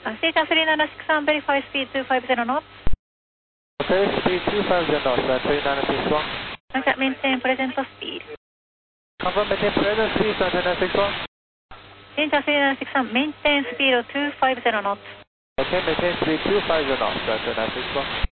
Station 3761, verify speed 250 knots. Okay, speed 250 knots, 3961. Okay, maintain present speed. Confirm maintain present speed, 3961. Station 3761, maintain speed of 250 knots. Okay, maintain speed 250 knots, 3961.